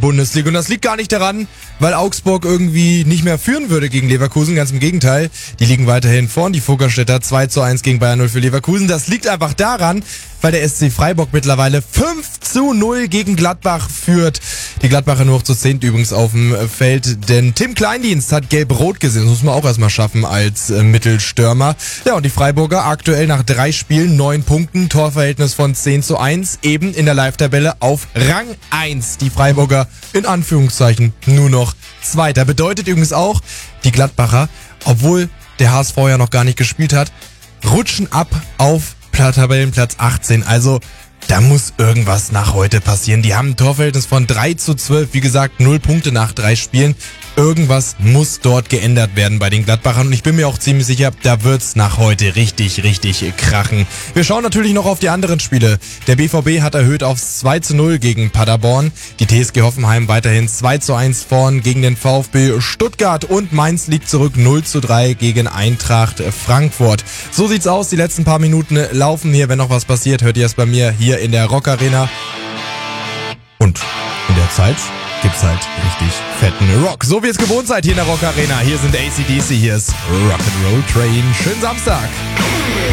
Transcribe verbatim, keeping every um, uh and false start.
Bundesliga. Und das liegt gar nicht daran, weil Augsburg irgendwie nicht mehr führen würde gegen Leverkusen. Ganz im Gegenteil. Die liegen weiterhin vorn. Die Fuggerstädter zwei zu eins gegen Bayern null für Leverkusen. Das liegt einfach daran, weil der S C Freiburg mittlerweile fünf zu null gegen Gladbach führt. Die Gladbacher nur noch zu zehnt übrigens auf dem Feld, denn Tim Kleindienst hat gelb-rot gesehen. Das muss man auch erstmal schaffen als äh, Mittelstürmer. Ja, und die Freiburger aktuell nach drei Spielen, neun Punkten, Torverhältnis von zehn zu eins, eben in der Live-Tabelle auf Rang eins. Die Freiburger in Anführungszeichen nur noch Zweiter. Bedeutet übrigens auch, die Gladbacher, obwohl der H S V ja noch gar nicht gespielt hat, rutschen ab auf Tabellenplatz achtzehn. Also da muss irgendwas nach heute passieren. Die haben ein Torverhältnis von drei zu zwölf. Wie gesagt, null Punkte nach drei Spielen. Irgendwas muss dort geändert werden bei den Gladbachern. Und ich bin mir auch ziemlich sicher, da wird's nach heute richtig, richtig krachen. Wir schauen natürlich noch auf die anderen Spiele. Der B V B hat erhöht auf zwei zu null gegen Paderborn. Die T S G Hoffenheim weiterhin zwei zu eins vorn gegen den VfB Stuttgart. Und Mainz liegt zurück null zu drei gegen Eintracht Frankfurt. So sieht's aus. Die letzten paar Minuten laufen hier. Wenn noch was passiert, hört ihr es bei mir hier in der Rock Arena. Und in der Zeit gibt's halt richtig fetten Rock. So wie es gewohnt seid hier in der Rock Arena. Hier sind A C D C, hier ist Rock'n'Roll Train. Schönen Samstag.